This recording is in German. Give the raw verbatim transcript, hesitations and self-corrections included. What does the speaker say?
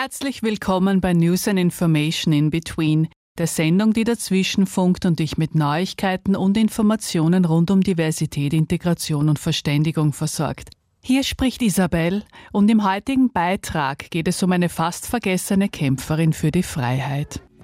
Herzlich willkommen bei News and Information in Between, der Sendung, die dazwischen funkt und dich mit Neuigkeiten und Informationen rund um Diversität, Integration und Verständigung versorgt. Hier spricht Isabel und im heutigen Beitrag geht es um eine fast vergessene Kämpferin für die Freiheit.